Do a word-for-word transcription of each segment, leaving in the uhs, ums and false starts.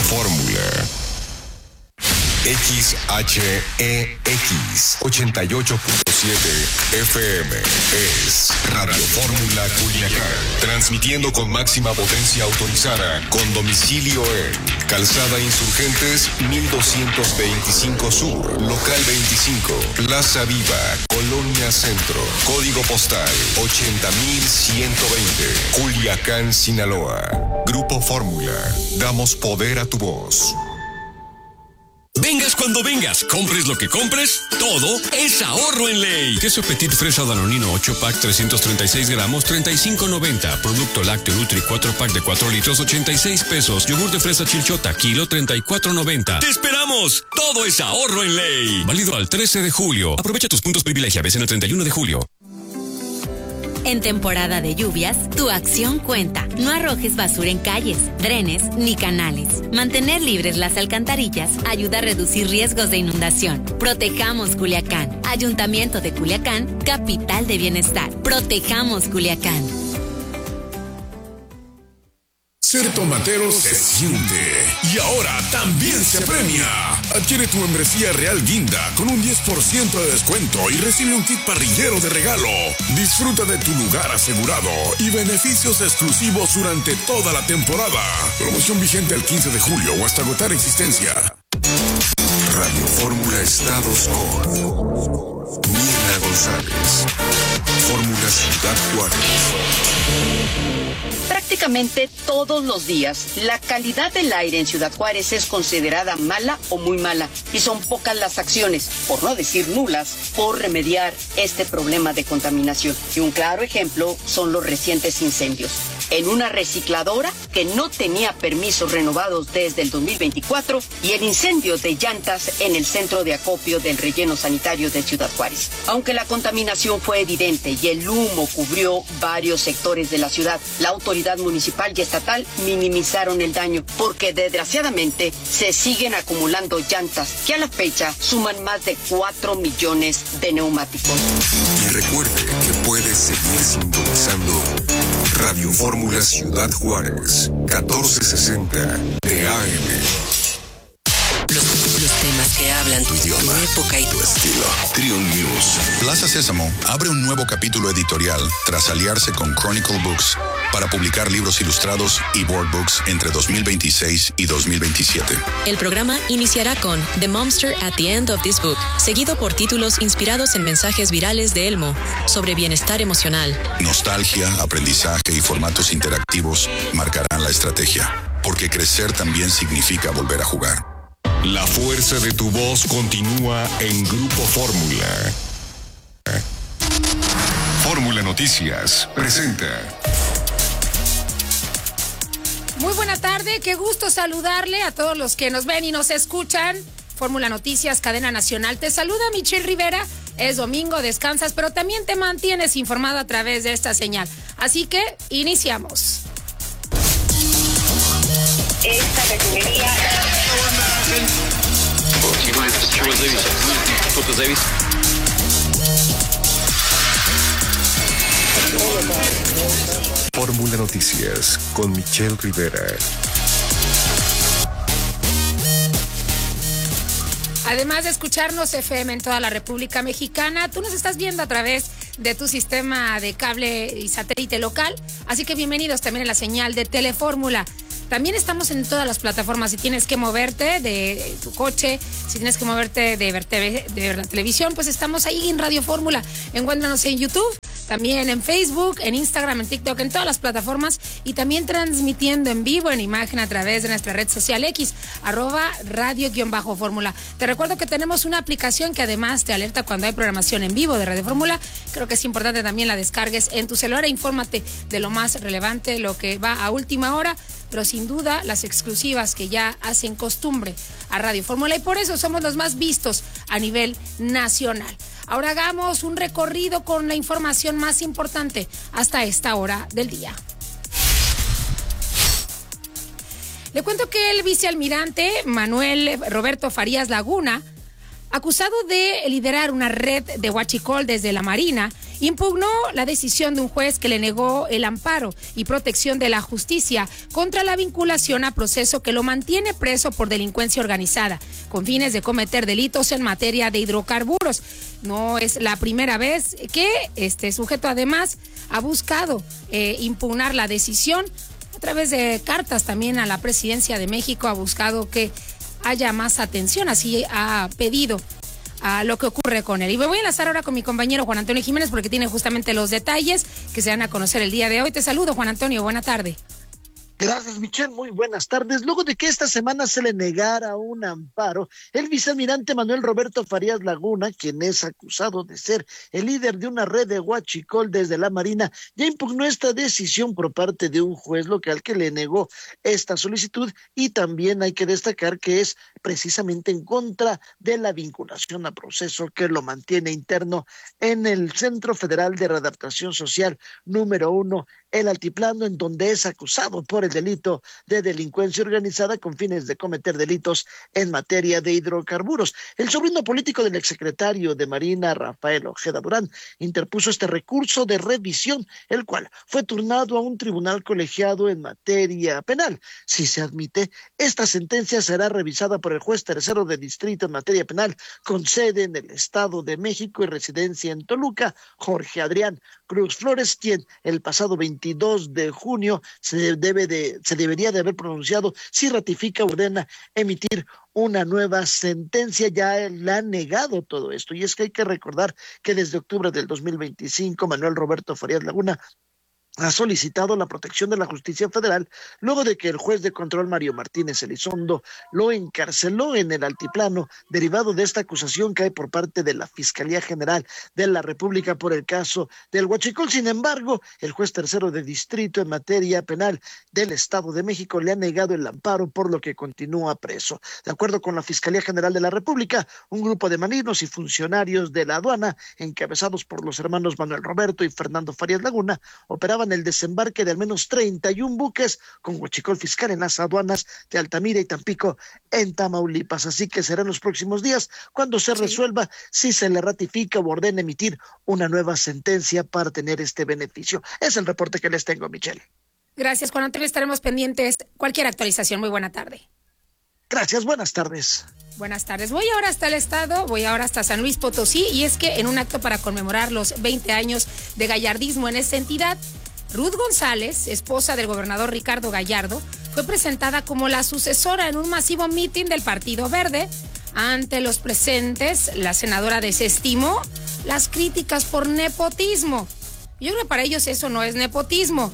Fórmula. X H E X ochenta y ocho punto siete F M es Radio Fórmula Culiacán, transmitiendo con máxima potencia autorizada, con domicilio en Calzada Insurgentes mil doscientos veinticinco Sur, Local veinticinco, Plaza Viva, Colonia Centro, Código Postal ochenta mil ciento veinte, Culiacán, Sinaloa. Grupo Fórmula, damos poder a tu voz. Vengas cuando vengas, compres lo que compres, todo es ahorro en ley. Queso Petit Fresa Danonino ocho pack trescientos treinta y seis gramos, treinta y cinco noventa. Producto lácteo Nutri cuatro pack de cuatro litros, ochenta y seis pesos. Yogur de fresa Chilchota, kilo, treinta y cuatro noventa. ¡Te esperamos! Todo es ahorro en ley. Válido al trece de julio. Aprovecha tus puntos privilegiables en el treinta y uno de julio. En temporada de lluvias, tu acción cuenta. No arrojes basura en calles, drenes ni canales. Mantener libres las alcantarillas ayuda a reducir riesgos de inundación. Protejamos Culiacán. Ayuntamiento de Culiacán, capital de bienestar. Protejamos Culiacán. Ser tomatero se siente y ahora también se premia. Adquiere tu membresía Real Guinda con un diez por ciento de descuento y recibe un kit parrillero de regalo. Disfruta de tu lugar asegurado y beneficios exclusivos durante toda la temporada. Promoción vigente el quince de julio o hasta agotar existencia. Radio Fórmula Estados con Mirna González. Fórmula Ciudad Juárez. Prácticamente todos los días, la calidad del aire en Ciudad Juárez es considerada mala o muy mala, y son pocas las acciones, por no decir nulas, por remediar este problema de contaminación. Y un claro ejemplo son los recientes incendios. En una recicladora que no tenía permisos renovados desde el dos mil veinticuatro y el incendio de llantas en el centro de acopio del relleno sanitario de Ciudad Juárez. Aunque la contaminación fue evidente y el humo cubrió varios sectores de la ciudad, la autoridad municipal y estatal minimizaron el daño porque desgraciadamente se siguen acumulando llantas que a la fecha suman más de cuatro millones de neumáticos. Y recuerde que puede seguir sintonizando Radio Fórmula Ciudad Juárez, catorce sesenta de A M. Los, los temas que hablan tu idioma, tu época y tu estilo. Trion News. Plaza Sésamo abre un nuevo capítulo editorial tras aliarse con Chronicle Books para publicar libros ilustrados y board books entre dos mil veintiséis y dos mil veintisiete. El programa iniciará con The Monster at the End of This Book, seguido por títulos inspirados en mensajes virales de Elmo sobre bienestar emocional. Nostalgia, aprendizaje y formatos interactivos marcarán la estrategia, porque crecer también significa volver a jugar. La fuerza de tu voz continúa en Grupo Fórmula. Fórmula Noticias presenta. Muy buena tarde, qué gusto saludarle a todos los que nos ven y nos escuchan. Fórmula Noticias, cadena nacional. Te saluda Michelle Rivera. Es domingo, descansas, pero también te mantienes informado a través de esta señal. Así que iniciamos. Esta refinería. Fórmula Noticias con Michelle Rivera. Además de escucharnos F M en toda la República Mexicana, tú nos estás viendo a través de tu sistema de cable y satélite local, así que bienvenidos también a la señal de Telefórmula. También estamos en todas las plataformas. Si tienes que moverte de tu coche, si tienes que moverte de ver, T V, de ver la televisión, pues estamos ahí en Radio Fórmula. Encuéntranos en YouTube, también en Facebook, en Instagram, en TikTok, en todas las plataformas, y también transmitiendo en vivo, en imagen, a través de nuestra red social X, arroba radio-fórmula. Te recuerdo que tenemos una aplicación que además te alerta cuando hay programación en vivo de Radio Fórmula. Creo que es importante también la descargues en tu celular e infórmate de lo más relevante, lo que va a última hora, pero sin duda las exclusivas que ya hacen costumbre a Radio Fórmula, y por eso somos los más vistos a nivel nacional. Ahora hagamos un recorrido con la información más importante hasta esta hora del día. Le cuento que el vicealmirante Manuel Roberto Farías Laguna acusado de liderar una red de huachicol desde la Marina, impugnó la decisión de un juez que le negó el amparo y protección de la justicia contra la vinculación a proceso que lo mantiene preso por delincuencia organizada, con fines de cometer delitos en materia de hidrocarburos. No es la primera vez que este sujeto además ha buscado eh, impugnar la decisión a través de cartas también a la presidencia de México, ha buscado que haya más atención, así ha pedido a lo que ocurre con él. Y me voy a enlazar ahora con mi compañero Juan Antonio Jiménez porque tiene justamente los detalles que se van a conocer el día de hoy. Te saludo, Juan Antonio, buena tarde. Gracias, Michelle. Muy buenas tardes. Luego de que esta semana se le negara un amparo, el vicealmirante Manuel Roberto Farías Laguna, quien es acusado de ser el líder de una red de huachicol desde la Marina, ya impugnó esta decisión por parte de un juez local que le negó esta solicitud, y también hay que destacar que es precisamente en contra de la vinculación a proceso que lo mantiene interno en el Centro Federal de Readaptación Social número uno, el Altiplano, en donde es acusado por el delito de delincuencia organizada con fines de cometer delitos en materia de hidrocarburos. El sobrino político del exsecretario de Marina, Rafael Ojeda Durán, interpuso este recurso de revisión, el cual fue turnado a un tribunal colegiado en materia penal. Si se admite, esta sentencia será revisada por el juez tercero de distrito en materia penal, con sede en el Estado de México y residencia en Toluca, Jorge Adrián Cruz Flores, quien el pasado veintidós de junio se debe de, se debería de haber pronunciado si ratifica o ordena emitir una nueva sentencia. Ya le ha negado todo esto, y es que hay que recordar que desde octubre del dos mil veinticinco Manuel Roberto Farías Laguna ha solicitado la protección de la justicia federal luego de que el juez de control Mario Martínez Elizondo lo encarceló en el Altiplano, derivado de esta acusación que hay por parte de la Fiscalía General de la República por el caso del huachicol. Sin embargo, el juez tercero de distrito en materia penal del Estado de México le ha negado el amparo, por lo que continúa preso. De acuerdo con la Fiscalía General de la República, un grupo de marinos y funcionarios de la aduana, encabezados por los hermanos Manuel Roberto y Fernando Farías Laguna, operaban el desembarque de al menos treinta y un buques con huachicol fiscal en las aduanas de Altamira y Tampico, en Tamaulipas. Así que será en los próximos días cuando se resuelva sí. si se le ratifica o ordena emitir una nueva sentencia para tener este beneficio. Es el reporte que les tengo, Michelle. Gracias, Juan Antonio. Estaremos pendientes. Cualquier actualización. Muy buena tarde. Gracias, buenas tardes. Buenas tardes. Voy ahora hasta el estado, voy ahora hasta San Luis Potosí, y es que en un acto para conmemorar los veinte años de gallardismo en esta entidad, Ruth González, esposa del gobernador Ricardo Gallardo, fue presentada como la sucesora en un masivo mitin del Partido Verde. Ante los presentes, la senadora desestimó las críticas por nepotismo. Yo creo que para ellos eso no es nepotismo,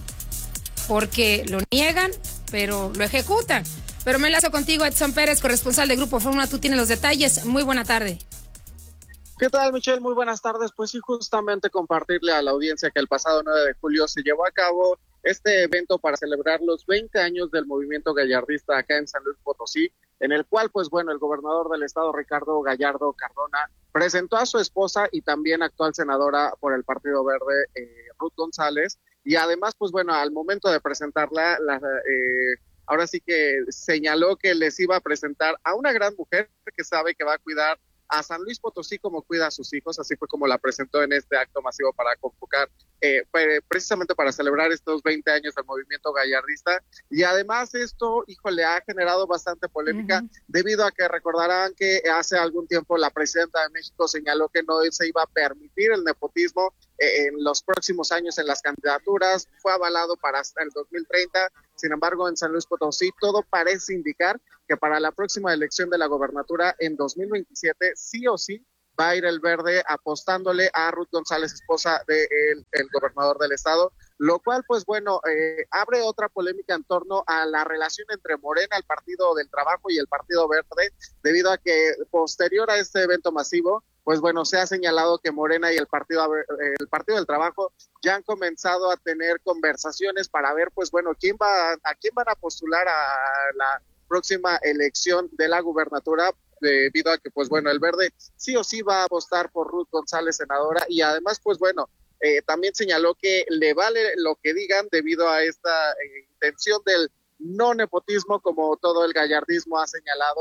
porque lo niegan, pero lo ejecutan. Pero me enlazo contigo, Edson Pérez, corresponsal de Grupo Fórmula. Tú tienes los detalles. Muy buena tarde. ¿Qué tal, Michelle? Muy buenas tardes. Pues sí, justamente compartirle a la audiencia que el pasado nueve de julio se llevó a cabo este evento para celebrar los veinte años del movimiento gallardista acá en San Luis Potosí, en el cual, pues bueno, el gobernador del estado, Ricardo Gallardo Cardona, presentó a su esposa y también actual senadora por el Partido Verde, eh, Ruth González, y además, pues bueno, al momento de presentarla, la, eh, ahora sí que señaló que les iba a presentar a una gran mujer que sabe que va a cuidar a San Luis Potosí como cuida a sus hijos. Así fue como la presentó en este acto masivo para convocar, eh, precisamente para celebrar estos veinte años del movimiento gallardista. Y además esto, híjole, ha generado bastante polémica, uh-huh. debido a que recordarán que hace algún tiempo la presidenta de México señaló que no se iba a permitir el nepotismo eh, en los próximos años en las candidaturas. Fue avalado para hasta el dos mil treinta. Sin embargo, en San Luis Potosí todo parece indicar que para la próxima elección de la gobernatura en dos mil veintisiete sí o sí va a ir el Verde apostándole a Ruth González, esposa del de el gobernador del estado, lo cual, pues bueno, eh, abre otra polémica en torno a la relación entre Morena, el Partido del Trabajo, y el Partido Verde, debido a que posterior a este evento masivo, pues bueno, se ha señalado que Morena y el Partido el Partido del Trabajo ya han comenzado a tener conversaciones para ver, pues bueno, quién va a quién van a postular a la próxima elección de la gubernatura, debido a que, pues bueno, el Verde sí o sí va a apostar por Ruth González, senadora, y además, pues bueno, eh, también señaló que le vale lo que digan debido a esta eh, intención del no nepotismo, como todo el gallardismo ha señalado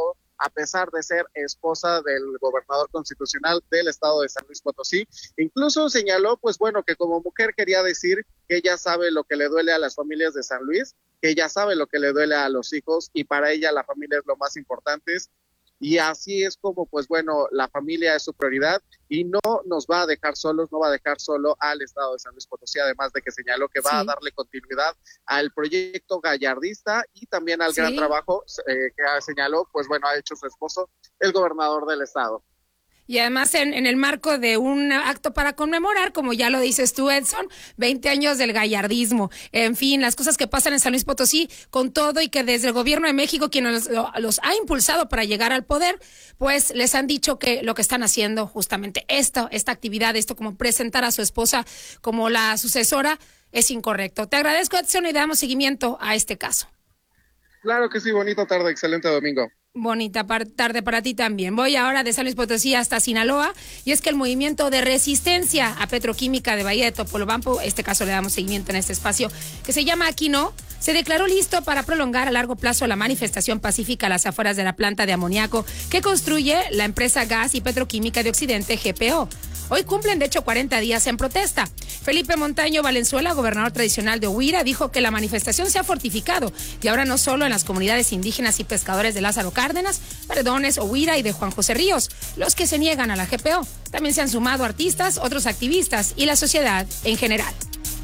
a pesar de ser esposa del gobernador constitucional del estado de San Luis Potosí. Incluso señaló, pues bueno, que como mujer quería decir que ella sabe lo que le duele a las familias de San Luis, que ella sabe lo que le duele a los hijos y para ella la familia es lo más importante. Y así es como, pues bueno, la familia es su prioridad y no nos va a dejar solos, no va a dejar solo al estado de San Luis Potosí, además de que señaló que va sí. a darle continuidad al proyecto gallardista y también al sí. gran trabajo eh, que señaló, pues bueno, ha hecho su esposo, el gobernador del estado. Y además en, en el marco de un acto para conmemorar, como ya lo dices tú, Edson, veinte años del gallardismo. En fin, las cosas que pasan en San Luis Potosí, con todo y que desde el gobierno de México, quien los, los ha impulsado para llegar al poder, pues les han dicho que lo que están haciendo, justamente esto, esta actividad, esto como presentar a su esposa como la sucesora, es incorrecto. Te agradezco, Edson, y damos seguimiento a este caso. Claro que sí, bonita tarde, excelente domingo. Bonita tarde para ti también. Voy ahora de San Luis Potosí hasta Sinaloa, y es que el movimiento de resistencia a Petroquímica de Bahía de Topolobampo, este caso le damos seguimiento en este espacio, que se llama Aquí No, se declaró listo para prolongar a largo plazo la manifestación pacífica a las afueras de la planta de amoníaco que construye la empresa Gas y Petroquímica de Occidente, G P O. Hoy cumplen, de hecho, cuarenta días en protesta. Felipe Montaño Valenzuela, gobernador tradicional de Huira, dijo que la manifestación se ha fortificado y ahora no solo en las comunidades indígenas y pescadores de Lázaro Cárdenas, Paredones, Huira y de Juan José Ríos, los que se niegan a la G P O. También se han sumado artistas, otros activistas y la sociedad en general.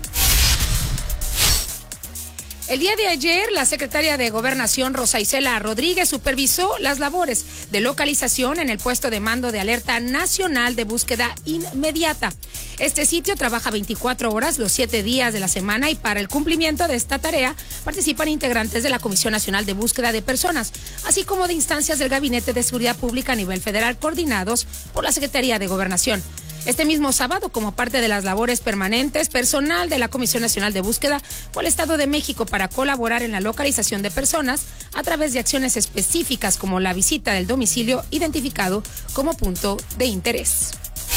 El día de ayer, la secretaria de Gobernación, Rosa Isela Rodríguez, supervisó las labores de localización en el puesto de mando de alerta nacional de búsqueda inmediata. Este sitio trabaja veinticuatro horas los siete días de la semana y para el cumplimiento de esta tarea participan integrantes de la Comisión Nacional de Búsqueda de Personas, así como de instancias del Gabinete de Seguridad Pública a nivel federal coordinados por la Secretaría de Gobernación. Este mismo sábado, como parte de las labores permanentes, personal de la Comisión Nacional de Búsqueda fue al Estado de México para colaborar en la localización de personas a través de acciones específicas como la visita del domicilio identificado como punto de interés.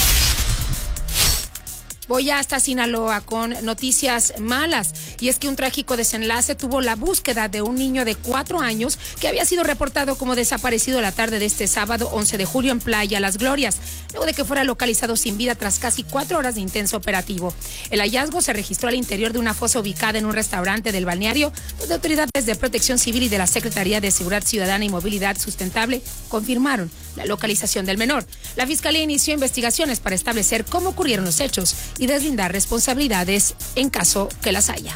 Voy hasta Sinaloa con noticias malas, y es que un trágico desenlace tuvo la búsqueda de un niño de cuatro años que había sido reportado como desaparecido la tarde de este sábado once de julio en Playa Las Glorias, luego de que fuera localizado sin vida tras casi cuatro horas de intenso operativo. El hallazgo se registró al interior de una fosa ubicada en un restaurante del balneario, donde autoridades de Protección Civil y de la Secretaría de Seguridad Ciudadana y Movilidad Sustentable confirmaron la localización del menor. La Fiscalía inició investigaciones para establecer cómo ocurrieron los hechos y deslindar responsabilidades en caso que las haya.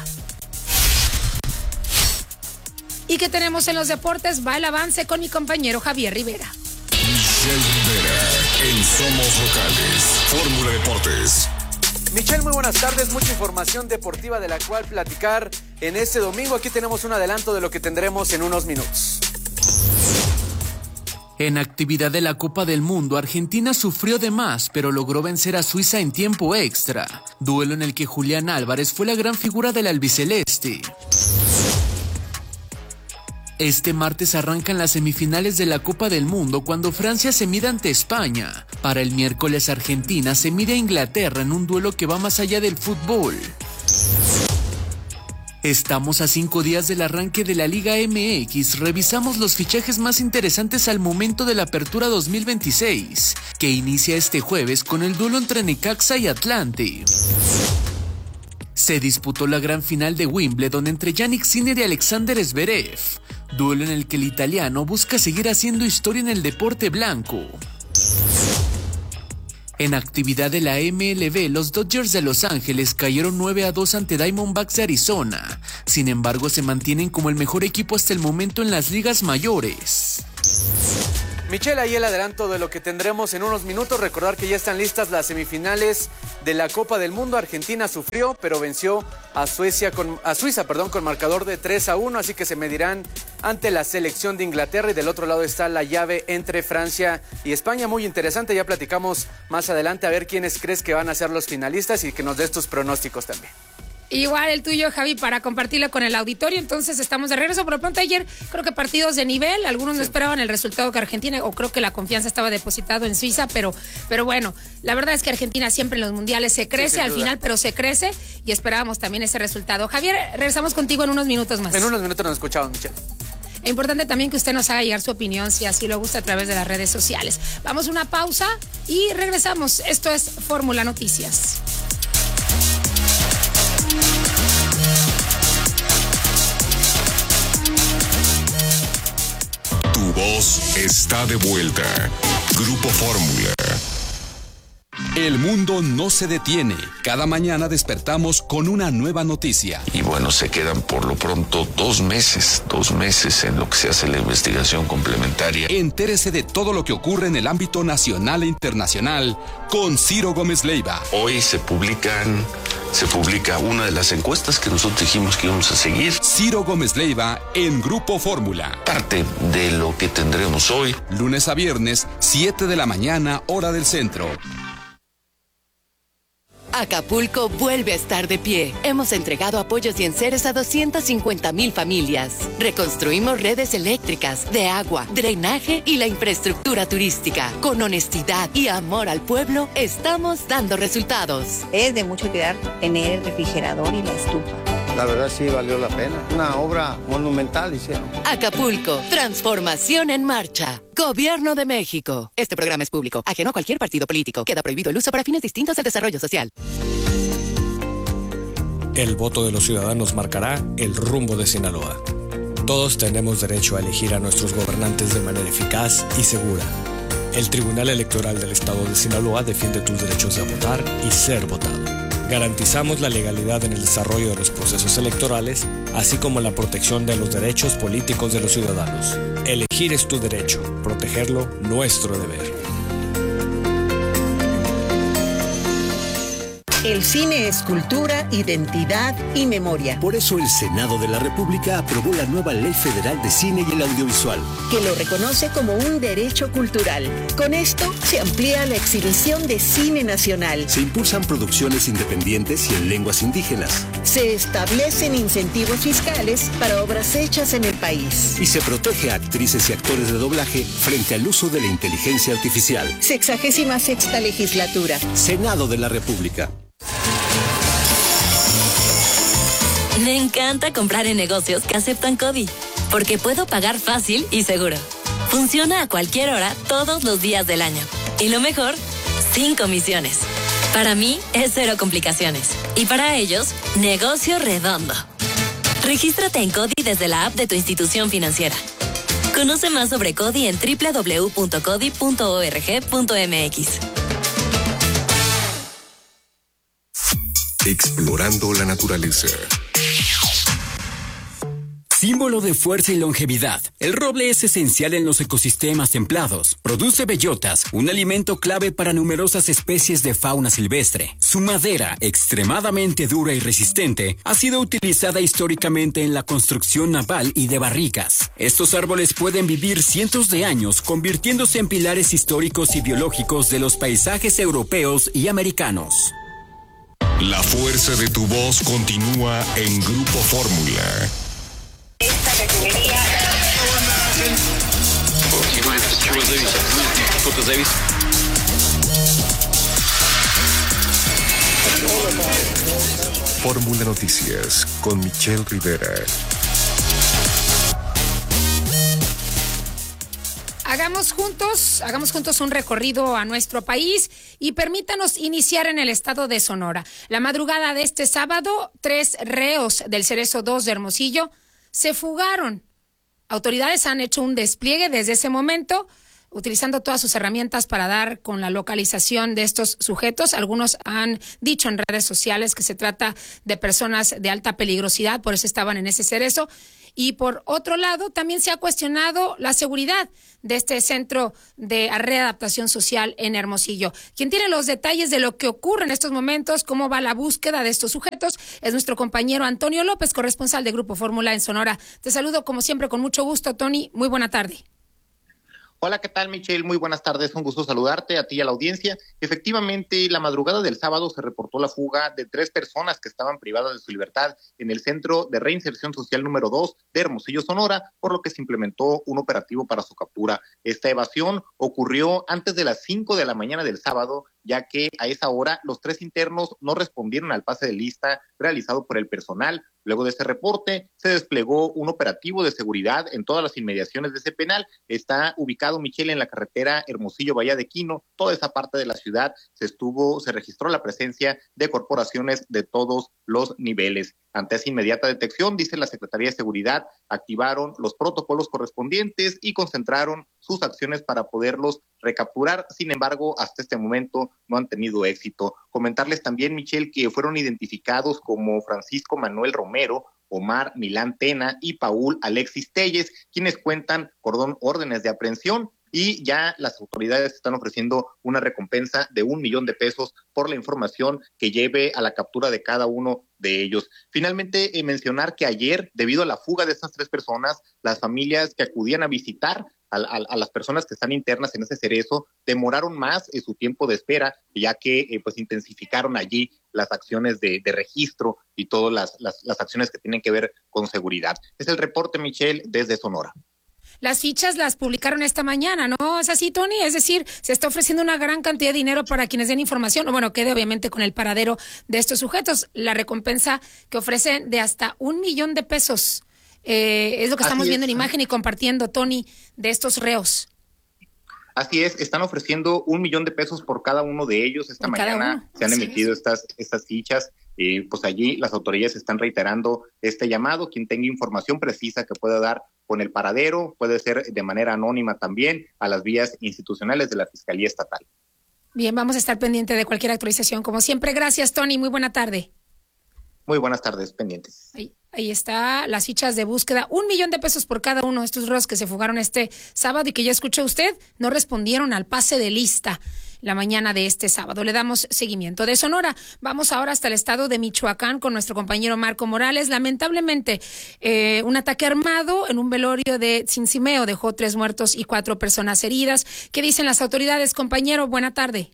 ¿Y qué tenemos en los deportes? Va el avance con mi compañero Javier Rivera. Michelle Rivera, en Somos Locales, Fórmula Deportes. Michelle, muy buenas tardes, mucha información deportiva de la cual platicar en este domingo. Aquí tenemos un adelanto de lo que tendremos en unos minutos. En actividad de la Copa del Mundo, Argentina sufrió de más, pero logró vencer a Suiza en tiempo extra. Duelo en el que Julián Álvarez fue la gran figura del albiceleste. Este martes arrancan las semifinales de la Copa del Mundo cuando Francia se mide ante España. Para el miércoles, Argentina se mide a Inglaterra en un duelo que va más allá del fútbol. Estamos a cinco días del arranque de la Liga M X. Revisamos los fichajes más interesantes al momento de la Apertura dos mil veintiséis, que inicia este jueves con el duelo entre Necaxa y Atlante. Se disputó la gran final de Wimbledon entre Jannik Sinner y Alexander Zverev, duelo en el que el italiano busca seguir haciendo historia en el deporte blanco. En actividad de la M L B, los Dodgers de Los Ángeles cayeron nueve a dos ante Diamondbacks de Arizona. Sin embargo, se mantienen como el mejor equipo hasta el momento en las ligas mayores. Michelle, ahí el adelanto de lo que tendremos en unos minutos. Recordar que ya están listas las semifinales de la Copa del Mundo. Argentina sufrió, pero venció a Suecia con, a Suiza, perdón, con marcador de tres a uno, así que se medirán ante la selección de Inglaterra, y del otro lado está la llave entre Francia y España. Muy interesante, ya platicamos más adelante a ver quiénes crees que van a ser los finalistas y que nos des tus pronósticos también. Igual el tuyo, Javi, para compartirlo con el auditorio. Entonces estamos de regreso. Por lo pronto ayer creo que partidos de nivel, algunos sí. no esperaban el resultado que Argentina, o creo que la confianza estaba depositado en Suiza, pero, pero bueno, la verdad es que Argentina siempre en los mundiales se crece, sí, al duda. final, pero se crece, y esperábamos también ese resultado. Javier, regresamos contigo en unos minutos más. En unos minutos nos escuchamos, Michelle. Es importante también que usted nos haga llegar su opinión, si así lo gusta, a través de las redes sociales. Vamos a una pausa y regresamos. Esto es Fórmula Noticias. Tu voz está de vuelta. Grupo Fórmula. El mundo no se detiene. Cada mañana despertamos con una nueva noticia. Y bueno, se quedan por lo pronto dos meses, dos meses en lo que se hace la investigación complementaria. Entérese de todo lo que ocurre en el ámbito nacional e internacional con Ciro Gómez Leiva. Hoy se publican, se publica una de las encuestas que nosotros dijimos que íbamos a seguir. Ciro Gómez Leiva en Grupo Fórmula. Parte de lo que tendremos hoy. Lunes a viernes, siete de la mañana, hora del centro. Acapulco vuelve a estar de pie. Hemos entregado apoyos y enseres a doscientas cincuenta mil familias. Reconstruimos redes eléctricas, de agua, drenaje y la infraestructura turística. Con honestidad y amor al pueblo, estamos dando resultados. Es de mucho cuidar tener el refrigerador y la estufa. La verdad sí valió la pena. Una obra monumental hicieron. Acapulco, transformación en marcha. Gobierno de México. Este programa es público, ajeno a cualquier partido político. Queda prohibido el uso para fines distintos al desarrollo social. El voto de los ciudadanos marcará el rumbo de Sinaloa. Todos tenemos derecho a elegir a nuestros gobernantes de manera eficaz y segura. El Tribunal Electoral del Estado de Sinaloa defiende tus derechos de votar y ser votado. Garantizamos la legalidad en el desarrollo de los procesos electorales, así como la protección de los derechos políticos de los ciudadanos. Elegir es tu derecho, protegerlo, nuestro deber. El cine es cultura, identidad y memoria. Por eso el Senado de la República aprobó la nueva Ley Federal de Cine y el Audiovisual, que lo reconoce como un derecho cultural. Con esto se amplía la exhibición de cine nacional. Se impulsan producciones independientes y en lenguas indígenas. Se establecen incentivos fiscales para obras hechas en el país. Y se protege a actrices y actores de doblaje frente al uso de la inteligencia artificial. Sexagésima sexta legislatura. Senado de la República. Me encanta comprar en negocios que aceptan CODI, porque puedo pagar fácil y seguro. Funciona a cualquier hora, todos los días del año. Y lo mejor, sin comisiones. Para mí, es cero complicaciones. Y para ellos, negocio redondo. Regístrate en CODI desde la app de tu institución financiera. Conoce más sobre CODI en doble u doble u doble u punto codi punto org punto m x. Explorando la naturaleza. Símbolo de fuerza y longevidad, el roble es esencial en los ecosistemas templados. Produce bellotas, un alimento clave para numerosas especies de fauna silvestre. Su madera, extremadamente dura y resistente, ha sido utilizada históricamente en la construcción naval y de barricas. Estos árboles pueden vivir cientos de años, convirtiéndose en pilares históricos y biológicos de los paisajes europeos y americanos. La fuerza de tu voz continúa en Grupo Fórmula. Esta refinería. Fórmula Noticias con Michelle Rivera. Hagamos juntos, hagamos juntos un recorrido a nuestro país y permítanos iniciar en el estado de Sonora. La madrugada de este sábado, tres reos del Cerezo dos de Hermosillo se fugaron. Autoridades han hecho un despliegue desde ese momento, utilizando todas sus herramientas para dar con la localización de estos sujetos. Algunos han dicho en redes sociales que se trata de personas de alta peligrosidad, por eso estaban en ese cerezo. Y por otro lado, también se ha cuestionado la seguridad de este centro de readaptación social en Hermosillo. Quien tiene los detalles de lo que ocurre en estos momentos, cómo va la búsqueda de estos sujetos, es nuestro compañero Antonio López, corresponsal de Grupo Fórmula en Sonora. Te saludo como siempre con mucho gusto, Tony. Muy buena tarde. Hola, ¿qué tal, Michelle? Muy buenas tardes, un gusto saludarte a ti y a la audiencia. Efectivamente, la madrugada del sábado se reportó la fuga de tres personas que estaban privadas de su libertad en el Centro de Reinserción Social número dos de Hermosillo, Sonora, por lo que se implementó un operativo para su captura. Esta evasión ocurrió antes de las cinco de la mañana del sábado, ya que a esa hora los tres internos no respondieron al pase de lista realizado por el personal, Luego de ese reporte, se desplegó un operativo de seguridad en todas las inmediaciones de ese penal. Está ubicado, Michelle, en la carretera Hermosillo-Bahía de Quino. Toda esa parte de la ciudad se estuvo, se registró la presencia de corporaciones de todos los niveles. Ante esa inmediata detección, dice la Secretaría de Seguridad, activaron los protocolos correspondientes y concentraron sus acciones para poderlos recapturar. Sin embargo, hasta este momento no han tenido éxito. Comentarles también, Michelle, que fueron identificados como Francisco Manuel Romero, Omar Milán Tena y Paul Alexis Telles, quienes cuentan con órdenes de aprehensión, y ya las autoridades están ofreciendo una recompensa de un millón de pesos por la información que lleve a la captura de cada uno de ellos. Finalmente, eh, mencionar que ayer, debido a la fuga de estas tres personas, las familias que acudían a visitar a, a, a las personas que están internas en ese cerezo demoraron más en su tiempo de espera, ya que eh, pues intensificaron allí las acciones de, de registro y todas las, las, las acciones que tienen que ver con seguridad. Es el reporte, Michelle, desde Sonora. Las fichas las publicaron esta mañana, ¿no? ¿Es así, Tony? Es decir, se está ofreciendo una gran cantidad de dinero para quienes den información, o bueno, quede obviamente con el paradero de estos sujetos. La recompensa que ofrecen de hasta un millón de pesos. Eh, es lo que estamos Así viendo es. en imagen y compartiendo, Tony, de estos reos. Así es, están ofreciendo un millón de pesos por cada uno de ellos. Esta Por cada mañana uno, se han así emitido es. estas, estas fichas. Eh, pues allí las autoridades están reiterando este llamado. Quien tenga información precisa que pueda dar con el paradero, puede ser de manera anónima también a las vías institucionales de la Fiscalía Estatal. Bien, vamos a estar pendiente de cualquier actualización. Como siempre, gracias, Tony. Muy buena tarde. Muy buenas tardes, pendientes. Ahí, ahí está, las fichas de búsqueda. Un millón de pesos por cada uno de estos reos que se fugaron este sábado y que ya escuchó usted, no respondieron al pase de lista la mañana de este sábado. Le damos seguimiento. De Sonora, vamos ahora hasta el estado de Michoacán con nuestro compañero Marco Morales. Lamentablemente, eh, un ataque armado en un velorio de Cincimeo dejó tres muertos y cuatro personas heridas. ¿Qué dicen las autoridades, compañero? Buena tarde.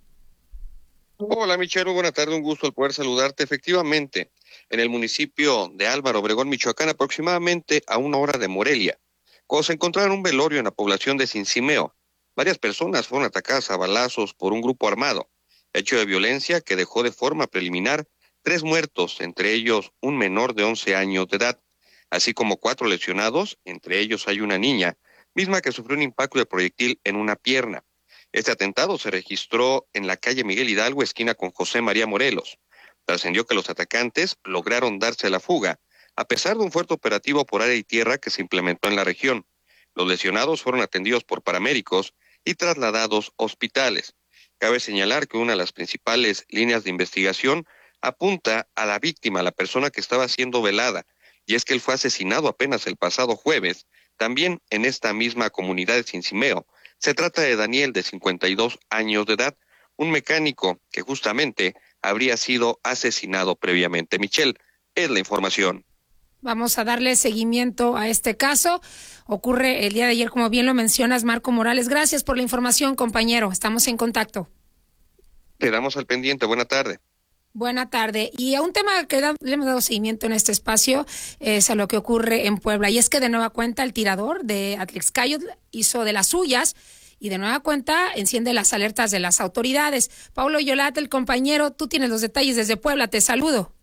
Hola, Michelle, buena tarde, un gusto el poder saludarte. Efectivamente, en el municipio de Álvaro Obregón, Michoacán, aproximadamente a una hora de Morelia, cuando se encontraron un velorio en la población de Cincimeo, varias personas fueron atacadas a balazos por un grupo armado, hecho de violencia que dejó de forma preliminar tres muertos, entre ellos un menor de once años de edad, así como cuatro lesionados, entre ellos hay una niña, misma que sufrió un impacto de proyectil en una pierna. Este atentado se registró en la calle Miguel Hidalgo, esquina con José María Morelos. Trascendió que los atacantes lograron darse la fuga, a pesar de un fuerte operativo por aire y tierra que se implementó en la región. Los lesionados fueron atendidos por paramédicos y trasladados a hospitales. Cabe señalar que una de las principales líneas de investigación apunta a la víctima, la persona que estaba siendo velada, y es que él fue asesinado apenas el pasado jueves, también en esta misma comunidad de Cincimeo. Se trata de Daniel, de cincuenta y dos años de edad, un mecánico que justamente habría sido asesinado previamente. Michelle, es la información. Vamos a darle seguimiento a este caso. Ocurre el día de ayer, como bien lo mencionas, Marco Morales. Gracias por la información, compañero. Estamos en contacto. Te damos al pendiente. Buena tarde. Buena tarde. Y a un tema que da, le hemos dado seguimiento en este espacio es a lo que ocurre en Puebla. Y es que de nueva cuenta el tirador de Atlixcáyotl hizo de las suyas y de nueva cuenta enciende las alertas de las autoridades. Paulo Yolat, el compañero, tú tienes los detalles desde Puebla. Te saludo.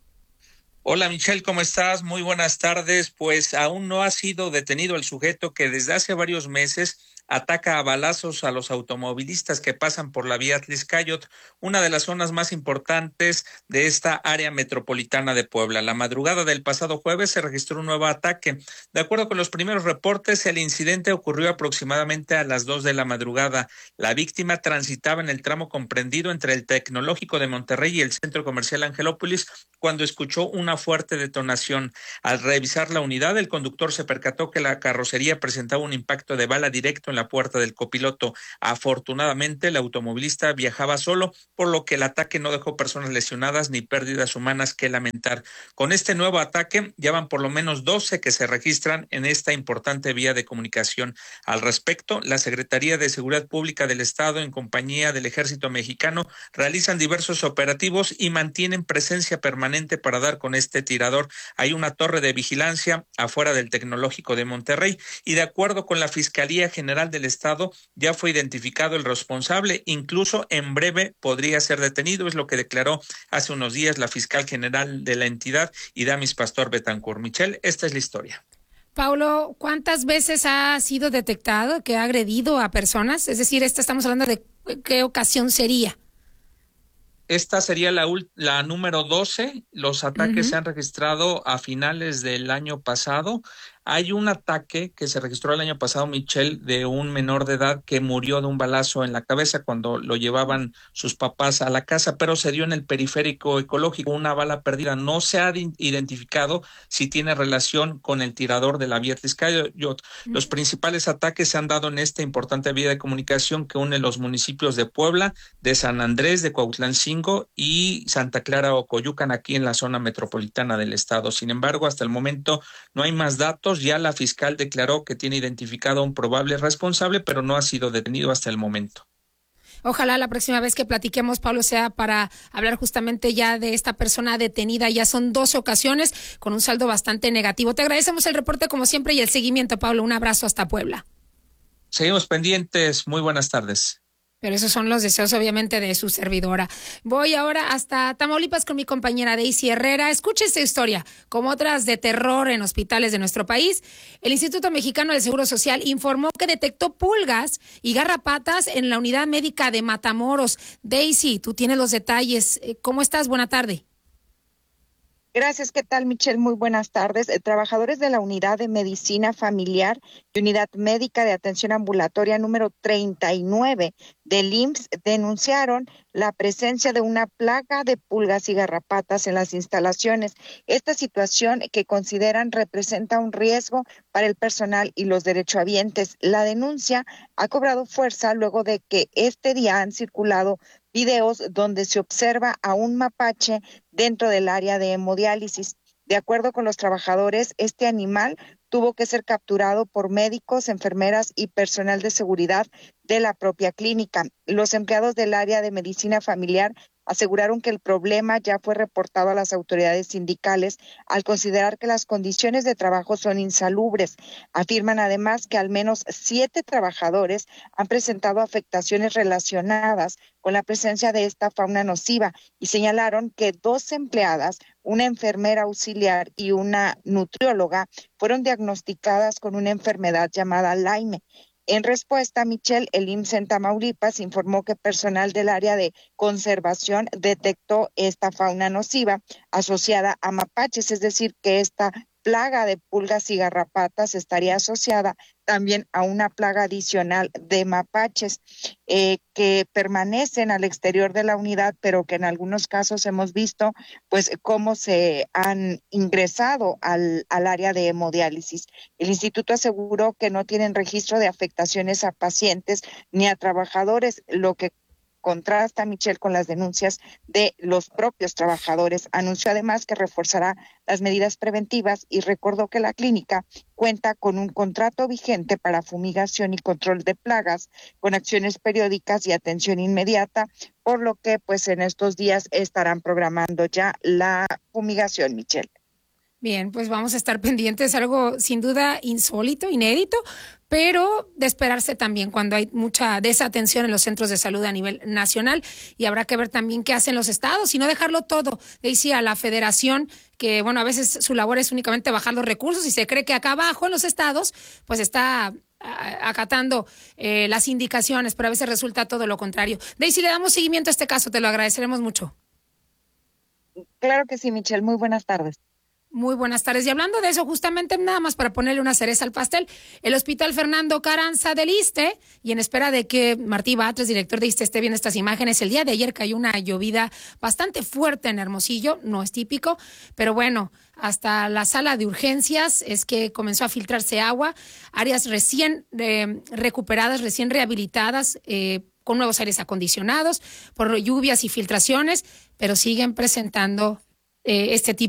Hola Michelle, ¿cómo estás? Muy buenas tardes. Pues aún no ha sido detenido el sujeto que desde hace varios meses ataca a balazos a los automovilistas que pasan por la vía Atlixcáyotl, una de las zonas más importantes de esta área metropolitana de Puebla. La madrugada del pasado jueves se registró un nuevo ataque. De acuerdo con los primeros reportes, el incidente ocurrió aproximadamente a las dos de la madrugada. La víctima transitaba en el tramo comprendido entre el Tecnológico de Monterrey y el Centro Comercial Angelópolis cuando escuchó una fuerte detonación. Al revisar la unidad, el conductor se percató que la carrocería presentaba un impacto de bala directo en la puerta del copiloto. Afortunadamente, el automovilista viajaba solo, por lo que el ataque no dejó personas lesionadas ni pérdidas humanas que lamentar. Con este nuevo ataque, ya van por lo menos doce que se registran en esta importante vía de comunicación. Al respecto, la Secretaría de Seguridad Pública del Estado, en compañía del Ejército Mexicano, realizan diversos operativos y mantienen presencia permanente para dar con este tirador. Hay una torre de vigilancia afuera del Tecnológico de Monterrey y, de acuerdo con la Fiscalía General General del Estado ya fue identificado el responsable, incluso en breve podría ser detenido, es lo que declaró hace unos días la fiscal general de la entidad, Idamis Pastor Betancourt. Michelle, esta es la historia. Paulo, ¿cuántas veces ha sido detectado que ha agredido a personas? Es decir, esta estamos hablando de qué ocasión sería. Esta sería la, la número doce. Los ataques Uh-huh. se han registrado a finales del año pasado. Hay un ataque que se registró el año pasado, Michelle, de un menor de edad que murió de un balazo en la cabeza cuando lo llevaban sus papás a la casa, pero se dio en el periférico ecológico, una bala perdida. No se ha identificado si tiene relación con el tirador de la vía Tlaxcala. Los principales ataques se han dado en esta importante vía de comunicación que une los municipios de Puebla, de San Andrés, de Cuautlancingo y Santa Clara Ocoyucan, aquí en la zona metropolitana del estado. Sin embargo, hasta el momento no hay más datos. Ya la fiscal declaró que tiene identificado a un probable responsable, pero no ha sido detenido hasta el momento. Ojalá la próxima vez que platiquemos, Pablo, sea para hablar justamente ya de esta persona detenida. Ya son dos ocasiones con un saldo bastante negativo. Te agradecemos el reporte como siempre y el seguimiento, Pablo. Un abrazo hasta Puebla. Seguimos pendientes. Muy buenas tardes. Pero esos son los deseos, obviamente, de su servidora. Voy ahora hasta Tamaulipas con mi compañera Daisy Herrera. Escuche esta historia. Como otras de terror en hospitales de nuestro país, el Instituto Mexicano del Seguro Social informó que detectó pulgas y garrapatas en la unidad médica de Matamoros. Daisy, tú tienes los detalles. ¿Cómo estás? Buena tarde. Gracias, ¿qué tal, Michelle? Muy buenas tardes. Eh, trabajadores de la Unidad de Medicina Familiar y Unidad Médica de Atención Ambulatoria número treinta y nueve del I M S S denunciaron la presencia de una plaga de pulgas y garrapatas en las instalaciones. Esta situación que consideran representa un riesgo para el personal y los derechohabientes. La denuncia ha cobrado fuerza luego de que este día han circulado videos donde se observa a un mapache dentro del área de hemodiálisis. De acuerdo con los trabajadores, este animal tuvo que ser capturado por médicos, enfermeras y personal de seguridad de la propia clínica. Los empleados del área de medicina familiar aseguraron que el problema ya fue reportado a las autoridades sindicales al considerar que las condiciones de trabajo son insalubres. Afirman además que al menos siete trabajadores han presentado afectaciones relacionadas con la presencia de esta fauna nociva y señalaron que dos empleadas, una enfermera auxiliar y una nutrióloga, fueron diagnosticadas con una enfermedad llamada Lyme. En respuesta, Michelle, el I M S S en Tamaulipas informó que personal del área de conservación detectó esta fauna nociva asociada a mapaches, es decir, que esta plaga de pulgas y garrapatas estaría asociada también a una plaga adicional de mapaches eh, que permanecen al exterior de la unidad, pero que en algunos casos hemos visto pues cómo se han ingresado al, al área de hemodiálisis. El instituto aseguró que no tienen registro de afectaciones a pacientes ni a trabajadores, lo que contrasta, Michelle, con las denuncias de los propios trabajadores. Anunció además que reforzará las medidas preventivas y recordó que la clínica cuenta con un contrato vigente para fumigación y control de plagas, con acciones periódicas y atención inmediata, por lo que pues en estos días estarán programando ya la fumigación, Michelle. Bien, pues vamos a estar pendientes, algo sin duda insólito, inédito, pero de esperarse también cuando hay mucha desatención en los centros de salud a nivel nacional, y habrá que ver también qué hacen los estados y no dejarlo todo. Decía la federación que, bueno, a veces su labor es únicamente bajar los recursos y se cree que acá abajo en los estados pues está acatando eh, las indicaciones, pero a veces resulta todo lo contrario. Daisy, le damos seguimiento a este caso, te lo agradeceremos mucho. Claro que sí, Michelle, muy buenas tardes. Muy buenas tardes. Y hablando de eso, justamente nada más para ponerle una cereza al pastel, el Hospital Fernando Carranza del ISSSTE, y en espera de que Martí Batres, director de ISSSTE, esté viendo estas imágenes, el día de ayer cayó una llovida bastante fuerte en Hermosillo, no es típico, pero bueno, hasta la sala de urgencias es que comenzó a filtrarse agua, áreas recién eh, recuperadas, recién rehabilitadas, eh, con nuevos aires acondicionados, por lluvias y filtraciones, pero siguen presentando eh, este tipo